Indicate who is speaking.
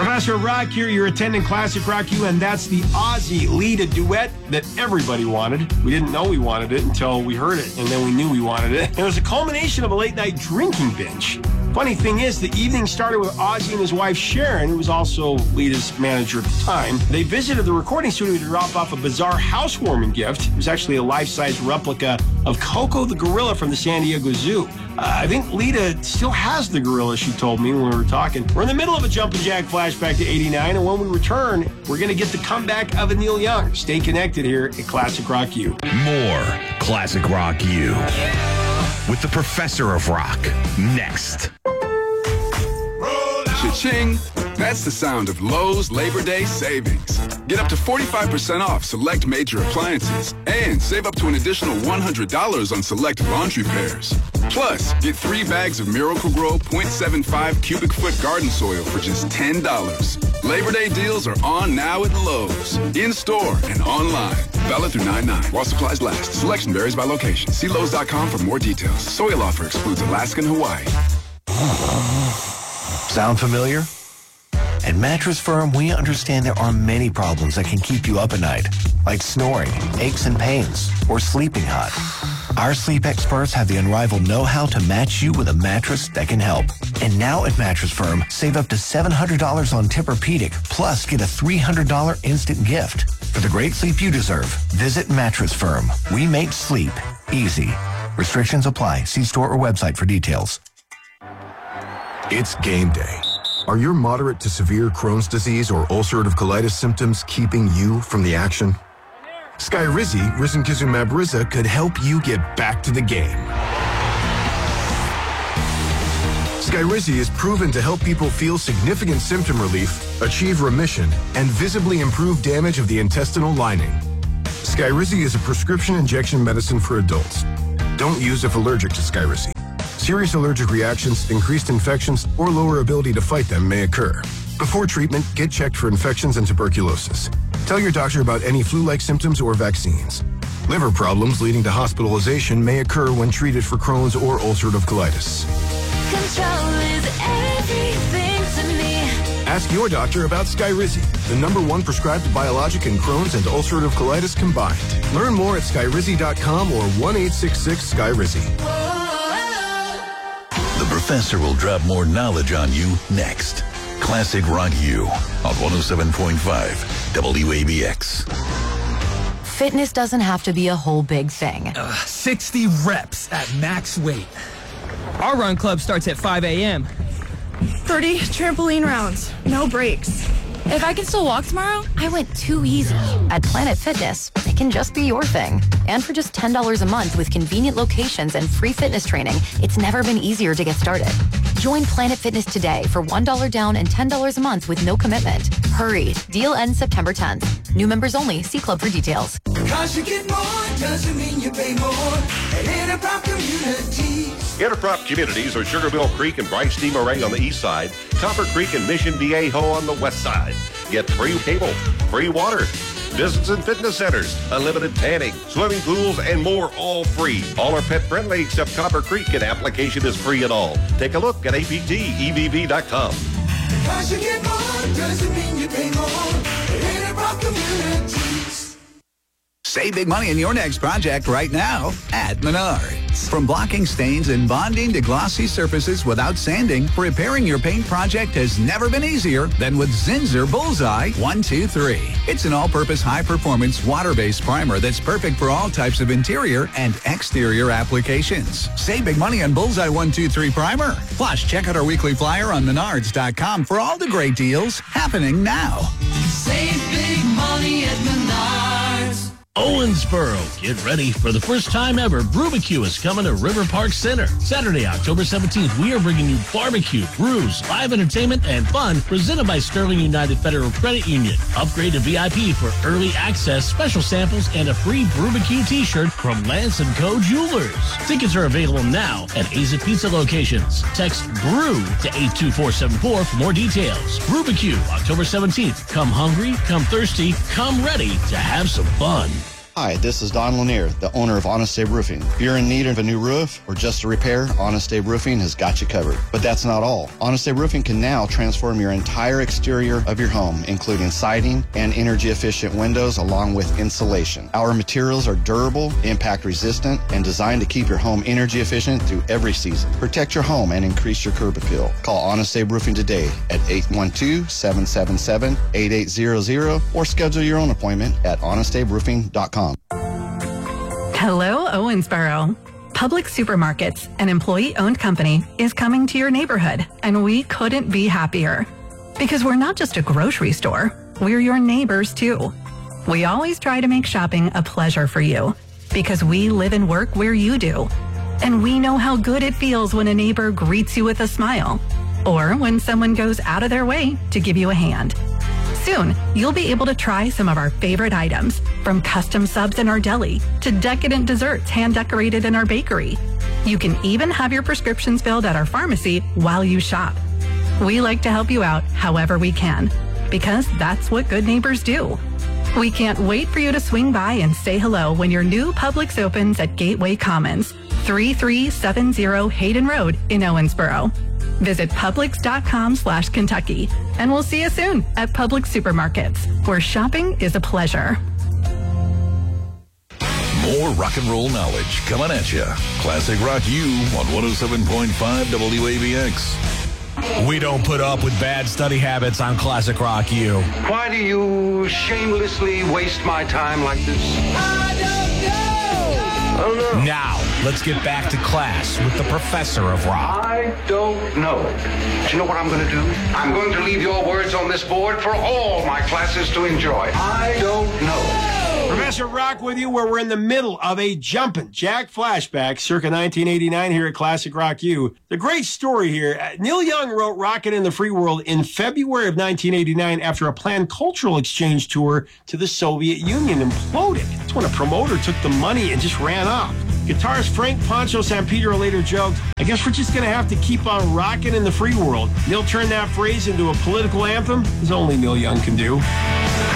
Speaker 1: Professor Rock here. You're attending Classic Rock U, and that's the Ozzy Lita duet that everybody wanted. We didn't know we wanted it until we heard it, and then we knew we wanted it. It was a culmination of a late-night drinking binge. Funny thing is, the evening started with Ozzy and his wife Sharon, who was also Lita's manager at the time. They visited the recording studio to drop off a bizarre housewarming gift. It was actually a life-size replica of Coco the gorilla from the San Diego Zoo. I think Lita still has the gorilla, she told me when we were talking. We're in the middle of a Jumpin' Jack flashback to '89, and when we return, we're going to get the comeback of a Neil Young. Stay connected here at Classic Rock U.
Speaker 2: More Classic Rock U with the Professor of Rock next.
Speaker 3: Cha-ching! That's the sound of Lowe's Labor Day savings. Get up to 45% off select major appliances and save up to an additional $100 on select laundry pairs. Plus, get 3 bags of Miracle-Gro 0.75 cubic foot garden soil for just $10. Labor Day deals are on now at Lowe's, in-store and online. Valid through 9/9 while supplies last. Selection varies by location. See Lowe's.com for more details. Soil offer excludes Alaska and Hawaii.
Speaker 4: Sound familiar? At Mattress Firm, we understand there are many problems that can keep you up at night, like snoring, aches and pains, or sleeping hot. Our sleep experts have the unrivaled know-how to match you with a mattress that can help. And now at Mattress Firm, save up to $700 on Tempur-Pedic, plus get a $300 instant gift. For the great sleep you deserve, visit Mattress Firm. We make sleep easy. Restrictions apply. See store or website for details.
Speaker 5: It's game day. Are your moderate to severe Crohn's disease or ulcerative colitis symptoms keeping you from the action? Skyrizi, risankizumab Riza, could help you get back to the game. Skyrizi is proven to help people feel significant symptom relief, achieve remission, and visibly improve damage of the intestinal lining. Skyrizi is a prescription injection medicine for adults. Don't use if allergic to Skyrizi. Serious allergic reactions, increased infections, or lower ability to fight them may occur. Before treatment, get checked for infections and tuberculosis. Tell your doctor about any flu-like symptoms or vaccines. Liver problems leading to hospitalization may occur when treated for Crohn's or ulcerative colitis.
Speaker 6: Control is everything to me.
Speaker 5: Ask your doctor about Skyrizi, the #1 prescribed biologic in Crohn's and ulcerative colitis combined. Learn more at skyrizi.com or 1-866-SKYRIZI.
Speaker 2: The Professor will drop more knowledge on you next. Classic Rock U on 107.5 WABX.
Speaker 7: Fitness doesn't have to be a whole big thing.
Speaker 8: 60 reps at max weight. Our run club starts at 5 a.m.
Speaker 9: 30 trampoline rounds, no breaks.
Speaker 7: If I can still walk tomorrow, I went too easy. At Planet Fitness, it can just be your thing. And for just $10 a month with convenient locations and free fitness training, it's never been easier to get started. Join Planet Fitness today for $1 down and $10 a month with no commitment. Hurry. Deal ends September 10th. New members only. See club for details.
Speaker 10: Because you get more doesn't mean you pay more at Interprop Communities.
Speaker 11: Interprop Communities are Sugar Mill Creek and Bryce D. Moray on the east side, Copper Creek and Mission Viejo on the west side. Get free cable, free water, business and fitness centers, unlimited tanning, swimming pools, and more, all free. All are pet friendly except Copper Creek, and application is free and all. Take a look at aptevv.com.
Speaker 10: Because you get more doesn't mean you pay more at Interprop Communities.
Speaker 12: Save big money in your next project right now at Menards. From blocking stains and bonding to glossy surfaces without sanding, repairing your paint project has never been easier than with Zinsser Bullseye 123. It's an all-purpose, high-performance, water-based primer that's perfect for all types of interior and exterior applications. Save big money on Bullseye 123 primer. Plus, check out our weekly flyer on Menards.com for all the great deals happening now.
Speaker 10: Save big money at Menards.
Speaker 13: Owensboro, get ready for the first time ever. Brewbecue is coming to River Park Center. Saturday, October 17th, we are bringing you barbecue, brews, live entertainment, and fun presented by Sterling United Federal Credit Union. Upgrade to VIP for early access, special samples, and a free Brewbecue t-shirt from Lance & Co. Jewelers. Tickets are available now at Aza Pizza locations. Text BREW to 82474 for more details. Brewbecue, October 17th. Come hungry, come thirsty, come ready to have some fun.
Speaker 14: Hi, this is Don Lanier, the owner of Honest Abe Roofing. If you're in need of a new roof or just a repair, Honest Abe Roofing has got you covered. But that's not all. Honest Abe Roofing can now transform your entire exterior of your home, including siding and energy-efficient windows along with insulation. Our materials are durable, impact-resistant, and designed to keep your home energy efficient through every season. Protect your home and increase your curb appeal. Call Honest Abe Roofing today at 812-777-8800 or schedule your own appointment at honestaberoofing.com.
Speaker 15: Hello, Owensboro. Publix Supermarkets, an employee-owned company, is coming to your neighborhood, and we couldn't be happier. Because we're not just a grocery store, we're your neighbors too. We always try to make shopping a pleasure for you, because we live and work where you do. And we know how good it feels when a neighbor greets you with a smile, or when someone goes out of their way to give you a hand. Soon, you'll be able to try some of our favorite items, from custom subs in our deli to decadent desserts hand-decorated in our bakery. You can even have your prescriptions filled at our pharmacy while you shop. We like to help you out however we can, because that's what good neighbors do. We can't wait for you to swing by and say hello when your new Publix opens at Gateway Commons, 3370 Hayden Road in Owensboro. Visit Publix.com/Kentucky, and we'll see you soon at Publix Supermarkets, where shopping is a pleasure.
Speaker 2: More rock and roll knowledge coming at you. Classic Rock U on 107.5 WAVX.
Speaker 16: We don't put up with bad study habits on Classic Rock U.
Speaker 17: Why do you shamelessly waste my time like this? I don't know. Oh, no.
Speaker 16: Now, let's get back to class with the professor of rock.
Speaker 17: I don't know. Do you know what I'm going to do? I'm going to leave your words on this board for all my classes to enjoy. I don't know.
Speaker 1: Professor Rock with you, where we're in the middle of a Jumpin' Jack flashback circa 1989 here at Classic Rock U. The great story here. Neil Young wrote Rockin' in the Free World in February of 1989 after a planned cultural exchange tour to the Soviet Union imploded. That's when a promoter took the money and just ran off. Guitarist Frank Pancho Sampedro later joked, I guess we're just going to have to keep on rocking in the free world. Neil turned that phrase into a political anthem, as only Neil Young can do.